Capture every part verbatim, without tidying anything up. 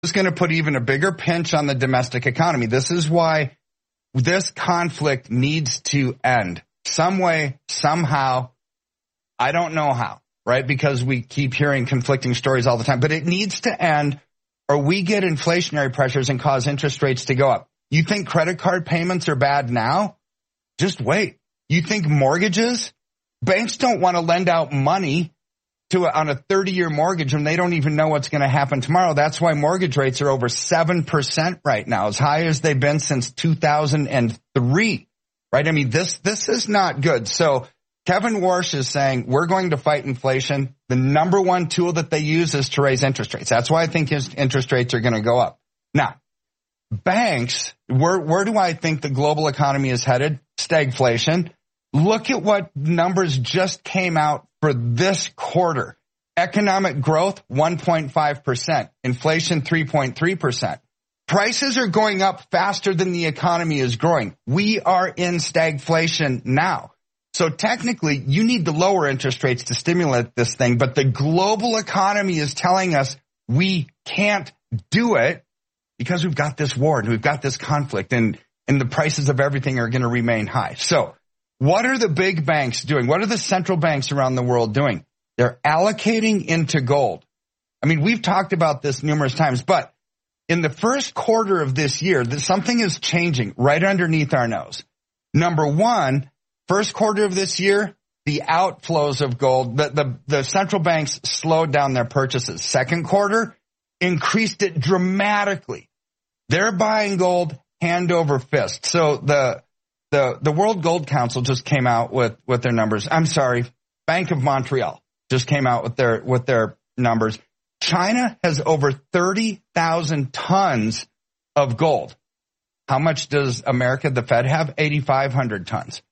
is going to put even a bigger pinch on the domestic economy. This is why this conflict needs to end. Some way, somehow, I don't know how, right? Because we keep hearing conflicting stories all the time. But it needs to end, or we get inflationary pressures and cause interest rates to go up. You think credit card payments are bad now? Just wait. You think mortgages? Banks don't want to lend out money to a, on a thirty-year mortgage when they don't even know what's going to happen tomorrow. That's why mortgage rates are over seven percent right now, as high as they've been since two thousand three, right? I mean, this this is not good. So Kevin Warsh is saying we're going to fight inflation. The number one tool that they use is to raise interest rates. That's why I think his interest rates are going to go up. Now, banks, where, where do I think the global economy is headed? Stagflation. Look at what numbers just came out for this quarter. Economic growth, one point five percent. Inflation, three point three percent. Prices are going up faster than the economy is growing. We are in stagflation now. So technically, you need to lower interest rates to stimulate this thing, but the global economy is telling us we can't do it because we've got this war and we've got this conflict, and, and the prices of everything are going to remain high. So what are the big banks doing? What are the central banks around the world doing? They're allocating into gold. I mean, we've talked about this numerous times, but in the first quarter of this year, something is changing right underneath our nose. Number one, first quarter of this year, the outflows of gold, the, the, the central banks slowed down their purchases. Second quarter, increased it dramatically. They're buying gold hand over fist. So the The the World Gold Council just came out with, with their numbers. I'm sorry, Bank of Montreal just came out with their with their numbers. China has over thirty thousand tons of gold. How much does America, the Fed, have? eighty-five hundred tons.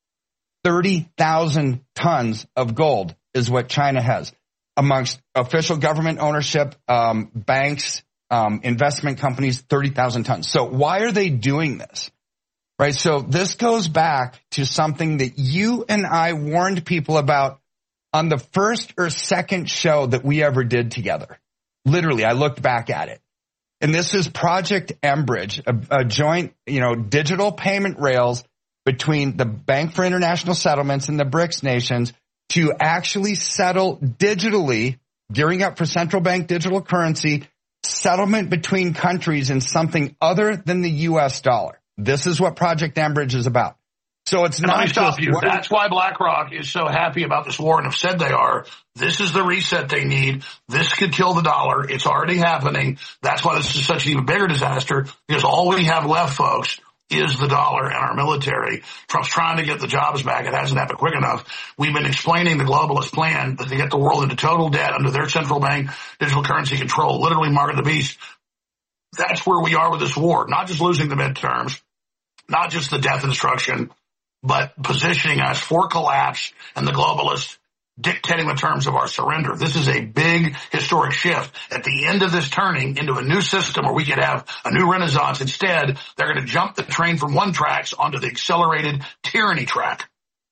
thirty thousand tons of gold is what China has. Amongst official government ownership, um, banks, um, investment companies, thirty thousand tons. So why are they doing this? Right, so this goes back to something that you and I warned people about on the first or second show that we ever did together. Literally, I looked back at it. And this is Project Enbridge, a, a joint, you know, digital payment rails between the Bank for International Settlements and the BRICS nations to actually settle digitally, gearing up for central bank digital currency, settlement between countries in something other than the U S dollar. This is what Project Enbridge is about. So it's and not let me stop just you. That's why BlackRock is so happy about this war and have said they are. This is the reset they need. This could kill the dollar. It's already happening. That's why this is such an even bigger disaster, because all we have left, folks, is the dollar and our military. Trump's trying to get the jobs back. It hasn't happened quick enough. We've been explaining the globalist plan that they get the world into total debt under their central bank digital currency control, literally mark of the beast. That's where we are with this war, not just losing the midterms, not just the death and destruction, but positioning us for collapse and the globalists dictating the terms of our surrender. This is a big historic shift. At the end of this turning into a new system where we could have a new renaissance, instead, they're going to jump the train from one tracks onto the accelerated tyranny track.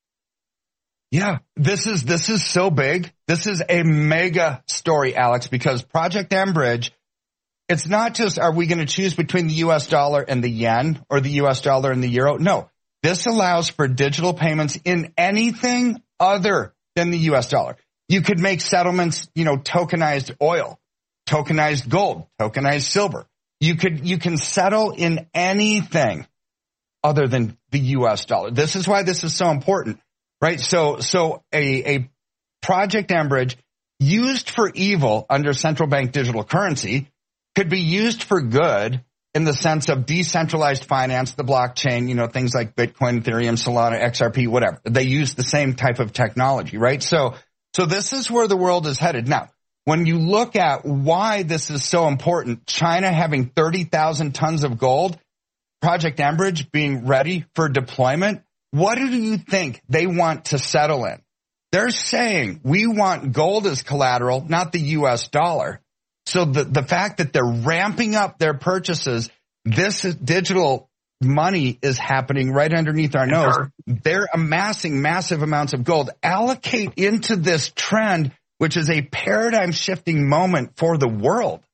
Yeah, this is, this is so big. This is a mega story, Alex, because Project Enbridge, it's not just, are we going to choose between the U S dollar and the yen or the U S dollar and the euro? No, this allows for digital payments in anything other than the U S dollar. You could make settlements, you know, tokenized oil, tokenized gold, tokenized silver. You could, you can settle in anything other than the U S dollar. This is why this is so important, right? So, so a, a Project Enbridge used for evil under central bank digital currency could be used for good in the sense of decentralized finance, the blockchain, you know, things like Bitcoin, Ethereum, Solana, X R P, whatever. They use the same type of technology, right? So, so this is where the world is headed. Now, when you look at why this is so important, China having thirty thousand tons of gold, Project Enbridge being ready for deployment, what do you think they want to settle in? They're saying we want gold as collateral, not the U S dollar. So the, the fact that they're ramping up their purchases, this is digital money is happening right underneath our nose. They're amassing massive amounts of gold. Allocate into this trend, which is a paradigm shifting moment for the world.